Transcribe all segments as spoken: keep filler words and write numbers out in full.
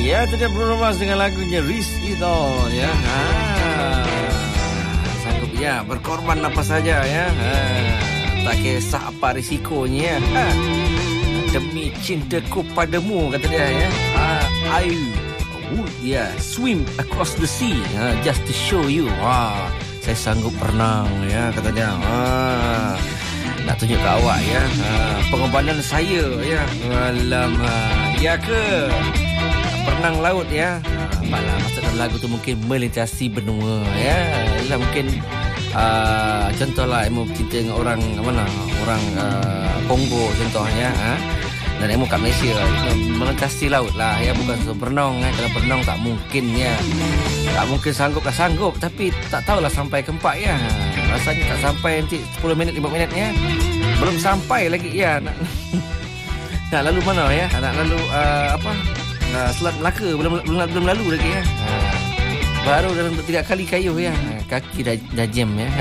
Ya, itu dia Bruno Mars dengan lagunya Risk It All ya. Ha. Sanggup ya berkorban apa saja ya. Ha. Tak kisah apa risikonya. Ha. Demi cintaku padamu, kata dia ya. Ha. I would yeah, swim across the sea ha. Just to show you. Wah, saya sanggup berenang ya, kata dia. Ha. Nak tunjuk ke awak ya. Ha. Pengorbanan saya ya. Alamak. Ya ke? Berenang laut ya. Malah masa dalam lagu tu mungkin melintasi benua ya. Ialah mungkin uh, contohlah emu cinta dengan orang mana? Orang uh, Kongo contohnya ha? Dan emu kat Malaysia melintasi laut lah ya, bukan berenang ya. Kalau berenang tak mungkin ya. Tak mungkin sanggup lah sanggup, tapi tak tahulah sampai ke empat ya. Rasanya tak sampai nanti sepuluh minit lima minit ya. Belum sampai lagi ya. Nak, nak lalu mana ya? Nak lalu uh, apa? Uh, Selat Melaka belum, belum belum lalu lagi ya. Uh, baru dalam tiga kali kayuh ya. Uh, kaki dah, dah jam ya.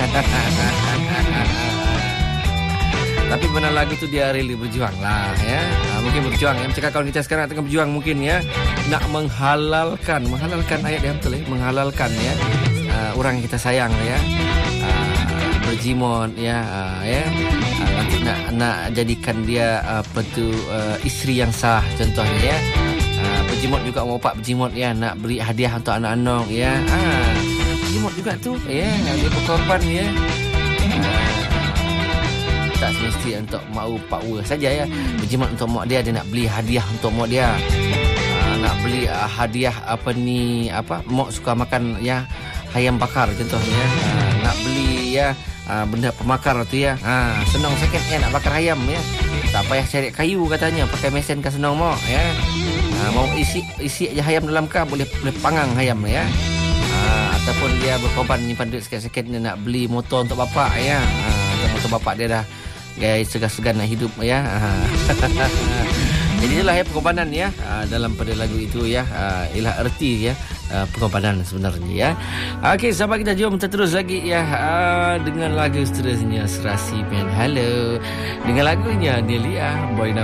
Tapi benar lagu tu dia rela berjuang lah ya. Uh, mungkin berjuang ya. Macam kawan kita sekarang tengah berjuang mungkin ya. Nak menghalalkan, menghalalkan ayat dia betul ya. Menghalalkan ya. Uh, orang yang kita sayang ya. Uh, berjimot ya. Uh, ya. Uh, nanti nak nak jadikan dia uh, apa tu uh, isteri yang sah contohnya ya. Uh, berjimut juga mau pak berjimut ya, nak beri hadiah untuk anak-anak ya. Ah, berjimut juga tu ya, dia berkorban ya. Uh, tak semestinya untuk mau pak ua saja ya. Berjimut untuk mak dia, dia nak beli hadiah untuk mak dia. Uh, nak beli uh, hadiah apa ni apa? Mak suka makan ya ayam bakar contohnya. Uh, nak beli ya uh, benda pemakar tu ya. Ah, uh, senang sikit ya nak bakar ayam ya. Tak payah cari kayu katanya, pakai mesin kan senang mak ya. Ha, mau isi isi aja ayam dalam kap, boleh boleh panggang ayam ya. Ha, ataupun dia berkorban nyimpan duit sikit-sikit dia nak beli motor untuk bapak ya. Ha, motor bapak dia dah gaya segan-segan nak hidup ya. Ha. Jadi itulah ya pengorbanan ya ha, dalam pada lagu itu ya. Ha, ialah erti ya ha, pengorbanan sebenarnya ya. Okey, sahabat kita jom kita terus lagi ya ha, dengan lagu seterusnya Serasi Pen. Hello. Dengan lagunya Nelia Boy